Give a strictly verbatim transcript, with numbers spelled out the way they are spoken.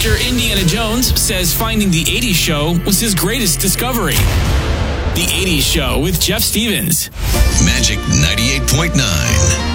Actor Indiana Jones says finding the eighties Show was his greatest discovery. The eighties Show with Jeff Stevens. Magic ninety-eight point nine.